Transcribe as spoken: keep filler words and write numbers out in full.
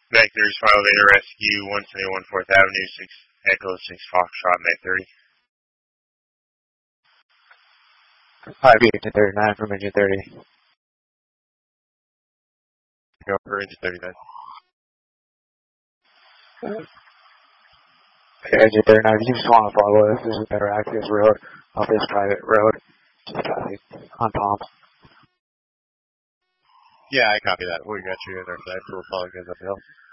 Meg thirty's file data rescue, one seventy-one fourth Avenue, six Echo, six Foxtrot, Meg thirty. five engine thirty-nine from engine thirty. Go for engine thirty-nine. Okay, engine thirty-nine, if you just want to follow us, this is a better access road off this private road. Just passing on Palms. Yeah, I copy that. We got you in our side, so we'll follow you guys up the hill.